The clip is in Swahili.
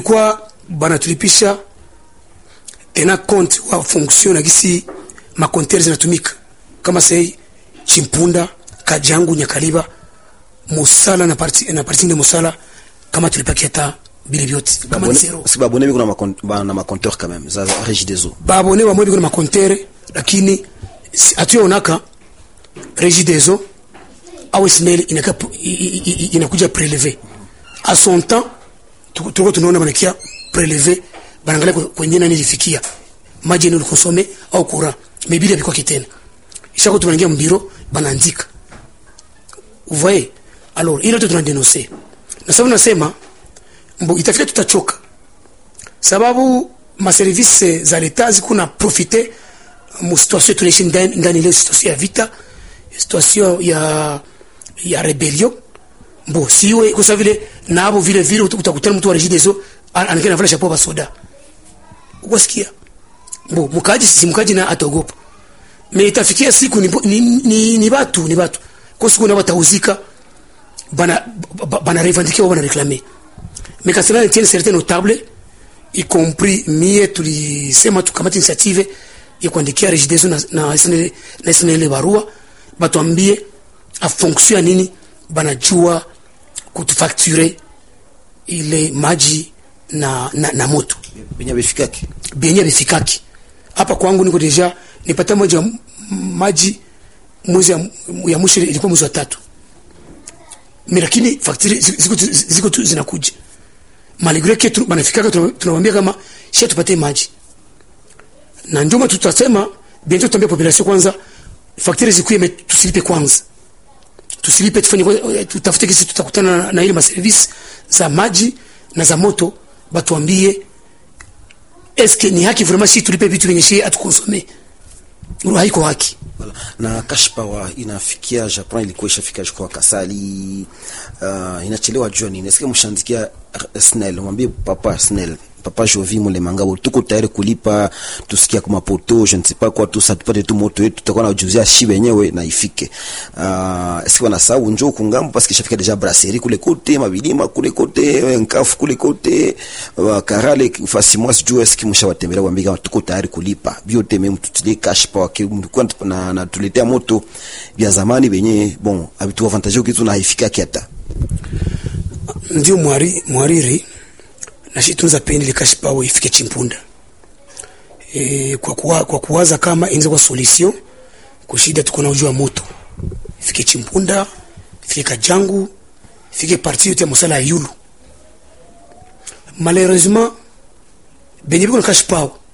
ilikuwa bana tulipisha tena compte wa fonction na gisi ma compteur zinatumika kama sei Chimpunda, Kajangu, Nyakaliba, Musala na parti de Musala kama tulipakia ta bile vyote kama zero. Si babone biko na ma compteur quand même za Regideso. Babone wa mwe biko na ma compteur lakini atuonaka Regideso au SNEL inakuja prélever à son temps tuko tunaona banakia prélever banangalia kwenye nani ilifikia maji ni ulikonsome au kura mebili biko kitena ishako tunaingia mbiro banaandika vous voyez alors ile tu tunadénoncer na sababu nasema mbo itafika tutachoka sababu ma service za leta zikuna profiter mu situation tunaishi ndani ile situation ya vita situation ya rebellion mbo siwe kwa sababu vile nabo vile utakutana mtu wa Regideso anakena vile chapeau basoda ukosikia mbo mkaji na ataogopa mais itafikia siku ni watu kwa siku na watauzika bana revendiquer bana réclamer mais quand cela tient certains notables y compris mie tulisema tukamata initiative ya kuandikia Regideso na SNL barua batuambie a fonction nini banajua kutufacturer ile maji na moto benye bifikaki hapa kwangu niko deja nipata maji mwezi ya mwisho ilikuwa mwezi wa 3 lakini facture ziko zinakuja malgré que banafikaka tunamwambia kama sisi tupate maji na njoma tutasema bientôt tuambie population kwanza facture zikuye tusilipe kwanza tusilipe tutafute kisi tutakutana na ile ma service za maji na za moto batuambie est-ce que ni haki vraiment si tulipe vitu vyenye shi atukonsome haiko haki na cash power inafikia Japan ilikuwa ishafika kwa Kasali inachelewa jua nini est-ce que mshandikia SNEL mwambie papa Jovi mule mangabo tuko tayari kulipa tusikia kwa mapoto je ne sais pas quoi tout ça tupate tu moto yetu tutakuwa na ujuzia shi wenyewe na ifike est-ce wana sawa njoo kungambo parce que ishafika deja brasserie kule kote mabilima kule kote nkafu kule kote karale fasi moi sijua est-ce que mshawatembelea kuambia tuko tayari kulipa biote meme tutile cash power kwa na tuletea moto vya zamani benye bon habitu avantage kitu na ifika kiata ndio mwariri na sisi tunza pendi cash power ifike Chimpunda kwa kuwaza kama inaweza kwa solution kushida tuko na ujua moto ifike Chimpunda ifike Kajangu ifike parti yote ya Musala Yulu malheureusement benye biko cash power